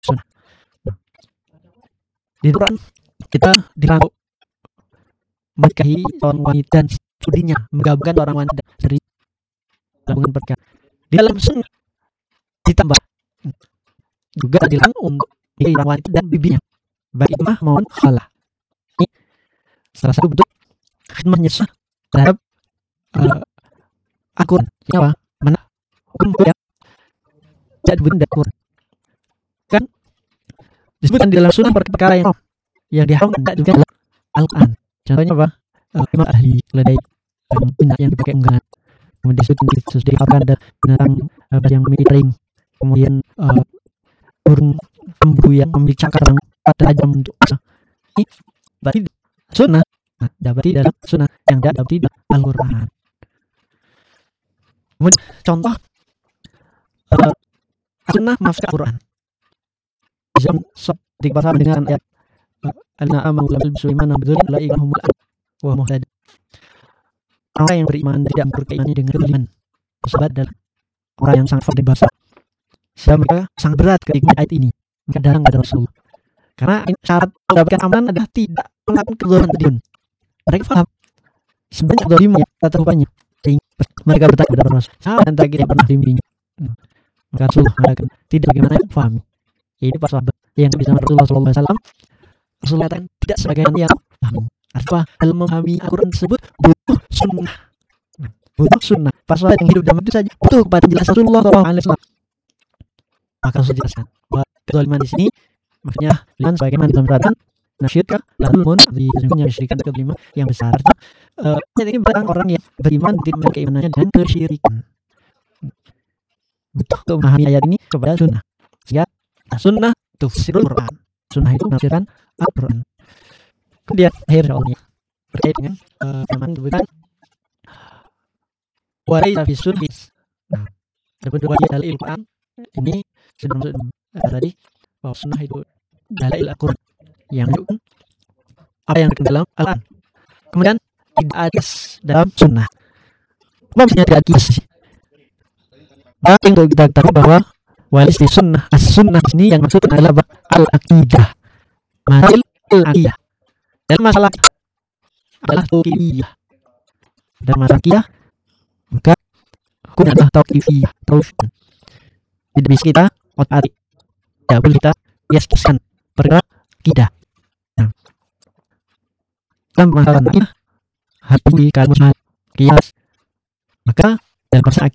sunnah. Di Quran kita dilarang menikahi seorang wanita dan studinya, menggabungkan orang wanita dari gabungan pernikahan. Di dalam sunnah ditambah juga dilarang untuk menikahi orang wanita dan bibinya, baik imah maupun khalah. Ini salah satu bentuk khidmahnya sunnah terhadap Al-Quran. Ini apa? Mana hukum yang tidak diberikan dari Quran. Kan disebutkan di dalam sunnah perkara yang diharamkan tidak diberikan dalam Al-Quran. Contohnya apa? Imam ahli keledai bina yang dipakai unggangan. Kemudian disebutkan di Al-Quran ada binatang yang memiliki taring. Kemudian burung lembu yang memiliki cakar yang tajam untuk ini berarti sunnah. Berarti dalam sunnah yang tidak dapat dalam Al-Quran. Kemudian contoh sunnah mafsir Al-Quran. Jam dikbahas dengan ayat Alna amanu lam yalbisu imanan bidzulmin ulaika humul wa muhtadun. Orang yang beriman tidak memperkuat imannya dengan kezaliman. Tersebut adalah orang yang sangat fadil bahasa. Sehingga mereka sangat berat ketika ayat ini. Mereka datang kepada Rasulullah. Karena syarat mendapatkan amanan adalah tidak melakukan kezaliman tadi. Mereka faham sebenarnya kezaliman tata rupanya. Sehingga mereka bertanya kepada Rasulullah, siapa antara kita yang pernah dimimpinnya? Maka Rasulullah mengatakan, tidak bagaimana yang fahami. Ini para sahabat yang bersama Rasulullah SAW. Rasulullah katakan tidak sebagaimana yang paham. Artinya dalam memahami Al-Quran tersebut butuh sunnah. Butuh sunnah. Para sahabat yang hidup zaman itu saja butuh kepada penjelasan Rasulullah SAW. Maka Rasul jelaskan bahwa kezaliman di sini maksudnya dengan sebagaimana disampaikan nasyidka lalu di sesungguhnya kesyirikan kezaliman yang besar. Ini berarti orang yang beriman tidak keimanannya dan kesyirikan. Butuh untuk memahami ayat ini kepada sunnah. Sehingga sunnah tafsirul Quran. Sunnah itu menafsirkan Al-Quran. Kemudian akhir soalnya terkait dengan firman sebutan walaysa fi sunnah. Nah, ada kedua dalil Al-Quran ini sudah maksud tadi bahwa sunnah itu dalil Al-Quran yang menunjukkan apa yang terkandung dalam Al-Quran. Kemudian tidak ada dalam sunnah. Maksudnya tidak ada. Tapi untuk kita ketahui bahwa walis di sunnah, as-sunnah ini yang maksudnya adalah al-aqidah. Masalah al-aqidah. Dan masalah adalah tauqifiyah. Dan masalah aqidah maka hukum adalah tauqifiyah. Tidak bisa kita otak-atik. Tidak boleh kita biaskan perkara aqidah. Nah, dalam masalah aqidah hati kalmus qiyas maka dalam masalah